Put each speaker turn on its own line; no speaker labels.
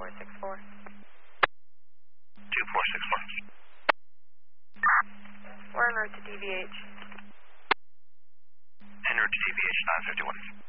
2464.
2464.
We're en route to DVH.
En route to DVH 951.